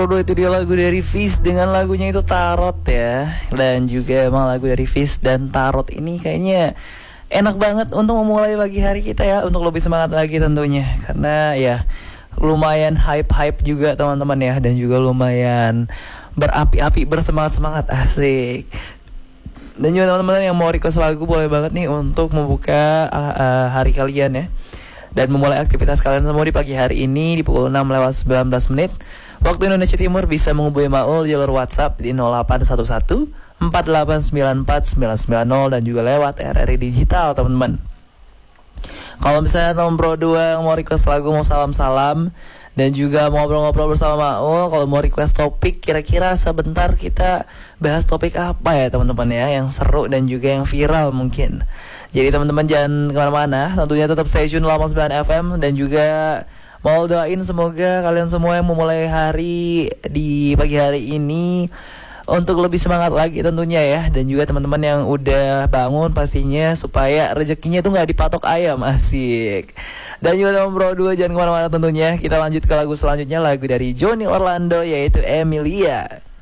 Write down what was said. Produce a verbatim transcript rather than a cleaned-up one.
Pro dua itu dia lagu dari Fish dengan lagunya itu Tarot ya. Dan juga emang lagu dari Fish dan Tarot ini kayaknya enak banget untuk memulai pagi hari kita ya, untuk lebih semangat lagi tentunya. Karena ya lumayan hype-hype juga teman-teman ya, dan juga lumayan berapi-api, bersemangat-semangat, asik. Dan juga teman-teman yang mau request lagu boleh banget nih untuk membuka uh, uh, hari kalian ya, dan memulai aktivitas kalian semua di pagi hari ini di pukul enam lewat sembilan belas menit waktu Indonesia Timur. Bisa menghubungi Maul jalur WhatsApp di nol delapan satu satu empat delapan sembilan empat sembilan sembilan nol dan juga lewat R R I Digital teman-teman. Kalau misalnya teman Pro dua yang mau request lagu, mau salam-salam, dan juga mau ngobrol-ngobrol bersama Maul, kalau mau request topik, kira-kira sebentar kita bahas topik apa ya teman-teman ya, yang seru dan juga yang viral mungkin. Jadi teman-teman jangan kemana-mana, tentunya tetap stay tune delapan puluh sembilan F M. Dan juga mau doain semoga kalian semua yang memulai hari di pagi hari ini untuk lebih semangat lagi tentunya ya. Dan juga teman-teman yang udah bangun pastinya supaya rezekinya tuh gak dipatok ayam, asik. Dan juga teman Pro dua jangan kemana-mana tentunya. Kita lanjut ke lagu selanjutnya, lagu dari Johnny Orlando yaitu Emilia.